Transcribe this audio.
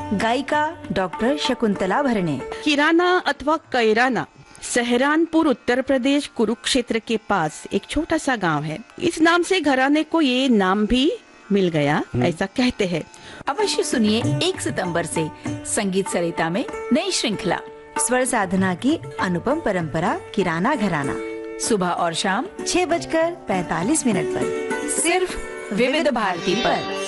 गायिका डॉक्टर शकुंतला भरणे। किराना अथवा कैराना सहरानपुर उत्तर प्रदेश कुरुक्षेत्र के पास एक छोटा सा गांव है। इस नाम से घराने को ये नाम भी मिल गया, ऐसा कहते हैं। अवश्य सुनिए 1 सितंबर से संगीत सरिता में नई श्रृंखला स्वर साधना की अनुपम परंपरा किराना घराना, सुबह और शाम 6:45 पर, सिर्फ विविध भारती पर।